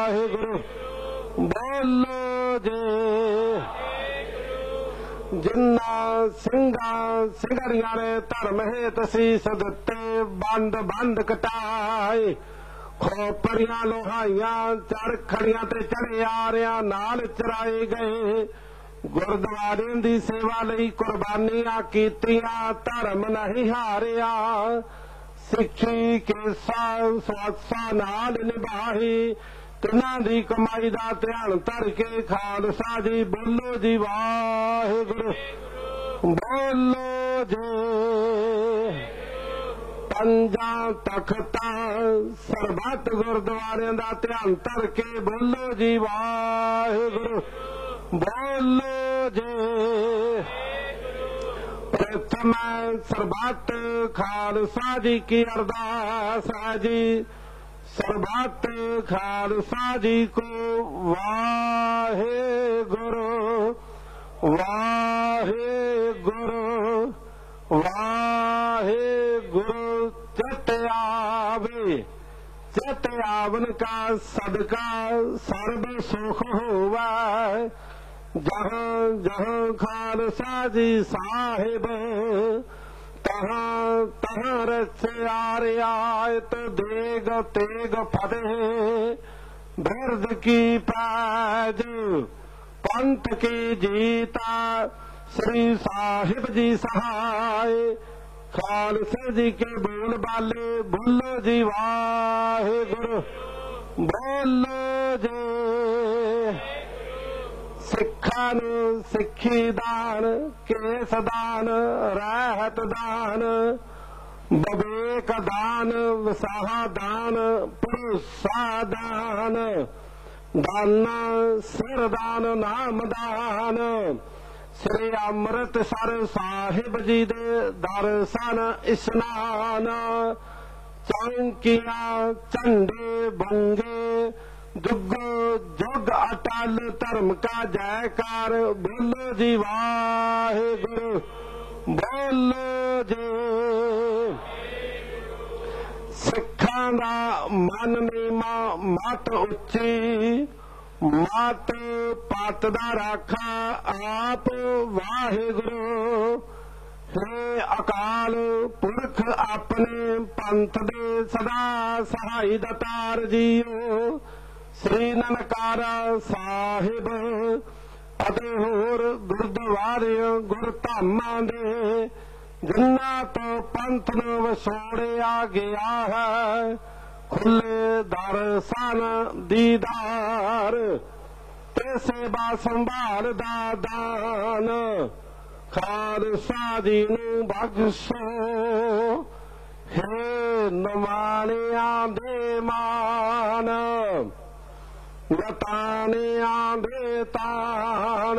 ਵਾਹਿਗੁਰੂ ਬੋਲੋ ਜੇ। ਜਿਨ੍ਹਾਂ ਸਿੰਘਾਂ ਸਿੰਘੜੀਆਂ ਨੇ ਧਰਮ ਹੇਤ ਸੀਸ ਦਿੱਤੇ, ਬੰਦ ਬੰਦ ਕਟਾਏ, ਖੋਪਰੀਆਂ ਲੋਹਾਈਆਂ ਚੜ ਖੜੀਆਂ ਤੇ ਚੜੇ ਆਰਿਆਂ ਨਾਲ ਚਰਾਏ ਗਏ। ਗੁਰਦੁਆਰਿਆਂ ਦੀ ਸੇਵਾ ਲਈ ਕੁਰਬਾਨੀਆਂ ਕੀਤੀਆਂ, ਧਰਮ ਨਹੀਂ ਹਾਰਿਆ। ਸਿੱਖੀ ਕੇਸਾਂ ਸਵਾਸਾਂ ਨਾਲ ਨਿਭਾਈ, ਤਿੰਨਾਂ ਦੀ ਕਮਾਈ ਦਾ ਧਿਆਨ ਧਰ ਕੇ ਖਾਲਸਾ ਜੀ ਬੋਲੋ ਜੀ ਵਾਹਿਗੁਰੂ ਬੋਲੋ ਜੀ। ਪੰਜਾਂ ਤਖਤਾਂ ਸਰਬੱਤ ਗੁਰਦੁਆਰਿਆਂ ਦਾ ਧਿਆਨ ਧਰ ਕੇ ਬੋਲੋ ਜੀ ਵਾਹਿਗੁਰੂ ਬੋਲੋ ਜੀ। ਪ੍ਰਥਮ ਸਰਬੱਤ ਖਾਲਸਾ ਜੀ ਕੀ ਅਰਦਾਸ ਹੈ ਜੀ, ਸਰਬੱਤ ਖਾਲਸਾ ਜੀ ਕੋ ਵਾਹਿਗੁਰੂ ਵਾਹਿਗੁਰੂ ਵਾਹਿਗੁਰੂ। ਚਿਤ ਆਵੇ ਚਿਤ ਆਵਨ ਕਾ ਸਦਕਾ ਸਰਬ ਸੁਖ ਹੋਵੈ। ਜਹਾਂ ਜਹਾਂ ਖਾਲਸਾ ਜੀ ਸਾਹਿਬ, ਤਹਾਂ ਤਹਾਂ ਰਚਿਆ ਰਿਆਇਤ ਦੇਗ ਤੇਗ ਫਤਿਹ। ਬਿਰਦ ਕੀ ਪੈਜ ਪੰਥ ਕੀ ਜੀਤਾ, श्री साहिब जी सहाय। खालसे जी के बोल बाले बोलो जी वाहिगुरू बोलो जी। सिक्खां नूं सिक्खी दान, केस दान, रहत दान, विवेक दान, विसाहा दान, भरोसा दान, दाना सिर दान, नाम दान। श्री अमृतसर साहिब जी दे दर्शन इशनान, चौंकियां झंडे बंगे, जुगो जुग अटल धर्म का जयकार। बोलो जी वाहिगुरू बोलो जी। सिखां दा मन नीमा मत उच्ची, मत पत दा राखा आप वाहिगुरू। हे अकाल पुरख अपने पंथ दे सदा सहाय दतार जीओ। श्री ननकारा साहिब ਅਤੇ ਹੋਰ ਗੁਰਦੁਆਰੇ ਗੁਰਧਾਮਾਂ ਦੇ, ਜਿਨ੍ਹਾਂ ਤੋਂ ਪੰਥ ਨੂੰ ਵਿਛੋੜਿਆ ਗਿਆ ਹੈ, ਖੁੱਲੇ ਦਰਸ਼ਨ ਦੀਦਾਰ ਤੇ ਸੇਵਾ ਸੰਭਾਲ ਦਾ ਦਾਨ। ਖਾਲਸਾ ਜੀ ਨੂੰ ਬਖਸ਼ੋ ਹੇ ਨਿਮਾਣਿਆਂ ਦੇ ਮਾਨ, ਲਤਾਣਿਆਂ ਦੇ ਤਾਣ,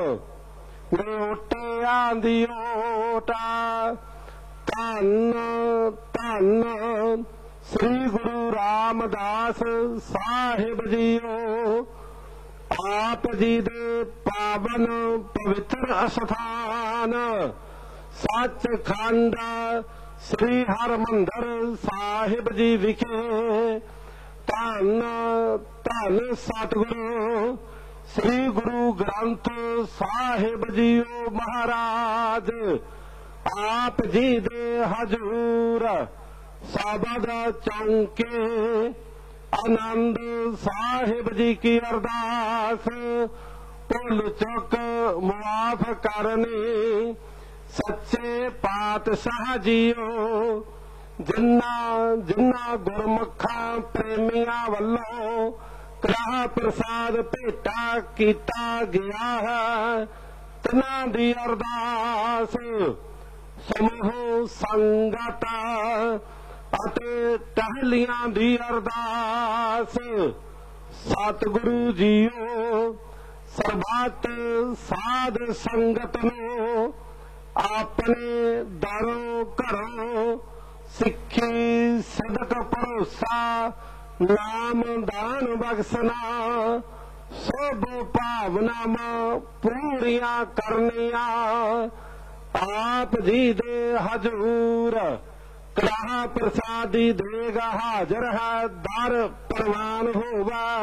ਲੋਟਿਆਂ ਦੀ ਓਟਾ। ਧੰਨ ਧੰਨ श्री गुरु रामदास साहिब जीओ। आप जी दे पावन पवित्र अस्थान सचखंड श्री हरमंदर साहिब जी विखे। धन धन सतगुरु श्री गुरु ग्रंथ साहिब जीओ महाराज। आप जी दे हजूर साबद चौंके आनंद साहिब जी की अरदास। भुल चुक मुआफ करनी सच्चे पातशाह जीओ। जिन्ना जिन्ना गुरमुखा प्रेमिया वल्लों कड़ा प्रसाद भेटा किया गया है, तिन्हां दी अरदास समूह संगत ਅਤੇ ਟਹਿਲੀਆਂ ਦੀ ਅਰਦਾਸ। ਸਤਿਗੁਰੂ ਜੀਓ ਸਰਬੱਤ ਸਾਧ ਸੰਗਤ ਨੂੰ ਆਪਣੇ ਦਰੋਂ ਘਰੋਂ ਸਿੱਖੀ ਸਦਕ ਭਰੋਸਾ ਨਾਮ ਦਾਨ ਬਖਸ਼ਣਾ। ਸਭ ਭਾਵਨਾਵਾਂ ਪੂਰੀਆਂ ਕਰਨੀਆਂ आप जी दे हजूर। कड़ा प्रसादी देगा हाजर है दर प्रवान होगा।